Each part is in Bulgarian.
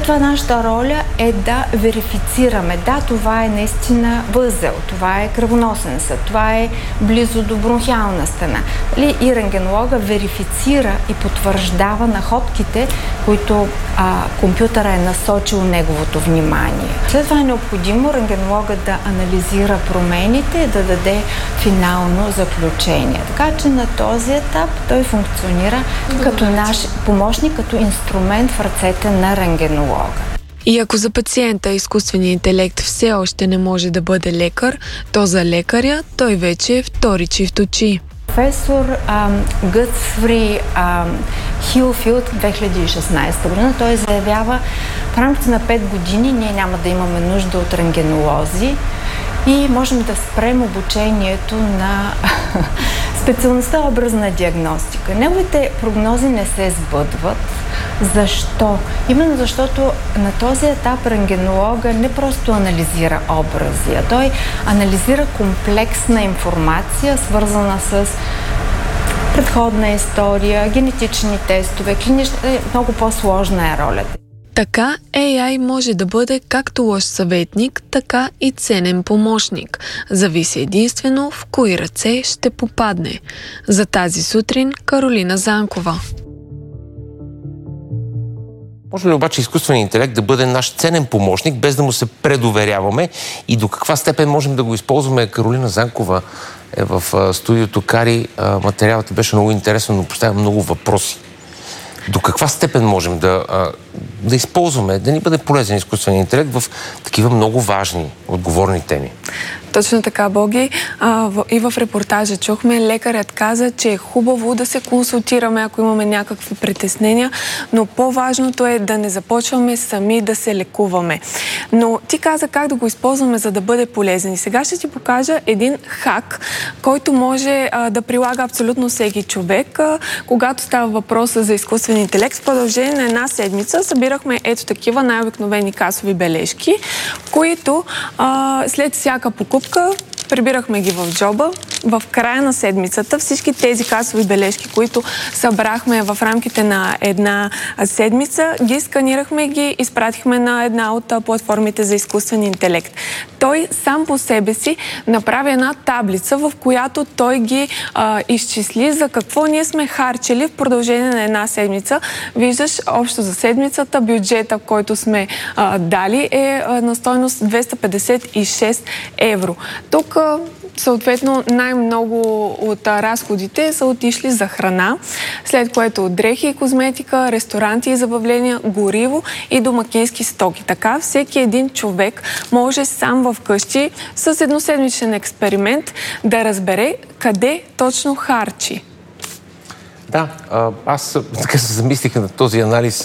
това нашата роля е да верифицираме. Да, това е наистина възел, това е кръвоносен съд, това е близо до бронхиална стена. И рентгенолога верифицира и потвърждава находките, които компютъра е насочил неговото внимание. След това е необходимо рентгенолога да анализира промените и да даде финално заключение. Така че на този етап той функционира като наш помощник, като инструмент в ръцете на рентгенолога. И ако за пациента изкуственият интелект все още не може да бъде лекар, то за лекаря той вече е втори чифт очи. Професор Гътфри Хилфилд 2016 година той заявява: в рамките на 5 години ние няма да имаме нужда от рентгенолози и можем да спрем обучението на специалността образна диагностика. Неговите прогнози не се сбъдват. Защо? Именно защото на този етап рентгенолога не просто анализира образи, а той анализира комплексна информация, свързана с предходна история, генетични тестове, клинични. Много по-сложна е ролята. Така AI може да бъде както лош съветник, така и ценен помощник. Зависи единствено в кои ръце ще попадне. За тази сутрин Каролина Занкова. Може ли обаче изкуственият интелект да бъде наш ценен помощник, без да му се предоверяваме и до каква степен можем да го използваме? Каролина Занкова е в студиото Кари. Материалът беше много интересен, но поставя много въпроси. До каква степен можем да използваме, да ни бъде полезен изкуственият интелект в такива много важни, отговорни теми? Точно така, Боги. И в репортажа чухме, лекарят каза, че е хубаво да се консултираме, ако имаме някакви притеснения, но по-важното е да не започваме сами да се лекуваме. Но ти каза как да го използваме, за да бъде полезен. И сега ще ти покажа един хак, който може да прилага абсолютно всеки човек. Когато става въпроса за изкуствен интелект, в продължение на една седмица събирахме ето такива най-обикновени касови бележки, които след всяка покупка прибирахме ги в джоба. В края на седмицата всички тези касови бележки, които събрахме в рамките на една седмица, ги сканирахме и ги изпратихме на една от платформите за изкуствен интелект. Той сам по себе си направи една таблица, в която той ги изчисли за какво ние сме харчили в продължение на една седмица. Виждаш, общо за седмицата бюджета, който сме дали, е на стойност 256 евро. Тук съответно най-много от разходите са отишли за храна, след което дрехи и козметика, ресторанти и забавления, гориво и домакински стоки. Така всеки един човек може сам вкъщи с едноседмичен експеримент да разбере къде точно харчи. Да, аз така се замислих на този анализ.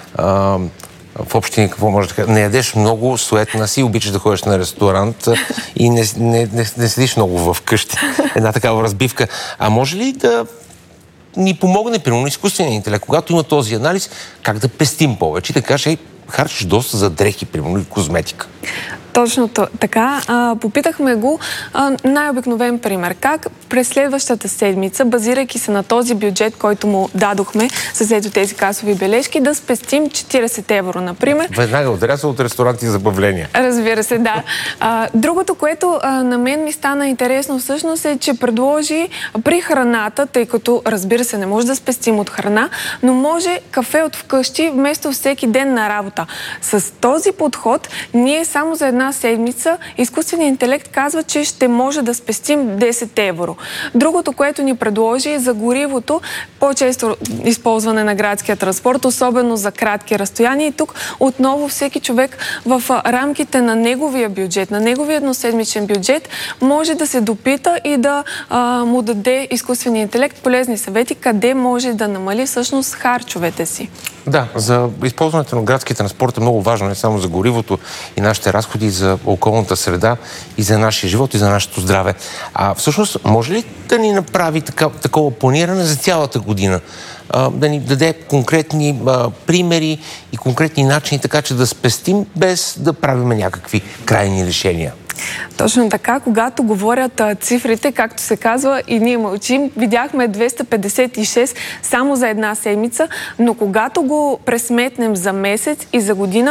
В общини, какво може да кажа? Не ядеш много, суетна си, обичаш да ходиш на ресторант и не седиш много вкъщи. Една такава разбивка. А може ли да ни помогне, примерно, изкуственият интелект, когато има този анализ, как да пестим повече? Да кажеш, харчиш доста за дрехи, примерно, и козметика. Точно така. Попитахме го най-обикновен пример. Как през следващата седмица, базирайки се на този бюджет, който му дадохме с ето тези касови бележки, да спестим 40 евро, например. Веднага отряза от ресторанти и забавления. Разбира се, да. Другото, което на мен ми стана интересно всъщност е, че предложи при храната, тъй като, разбира се, не може да спестим от храна, но може кафе от вкъщи вместо всеки ден на работа. С този подход ние само за една седмица изкуственият интелект казва, че ще може да спестим 10 евро. Другото, което ни предложи е за горивото, по-често използване на градския транспорт, особено за кратки разстояния. И тук отново всеки човек в рамките на неговия бюджет, на неговия едноседмичен бюджет, може да се допита и да му даде изкуствения интелект полезни съвети, къде може да намали всъщност харчовете си. Да, за използването на градския транспорт е много важно, не само за горивото и нашите разходи, за околната среда и за нашия живот и за нашето здраве. Всъщност, може ли да ни направи такова планиране за цялата година? Да ни даде конкретни примери и конкретни начини, така че да спестим, без да правим някакви крайни решения? Точно така, когато говорят цифрите, както се казва, и ние мълчим, видяхме 256 само за една седмица, но когато го пресметнем за месец и за година,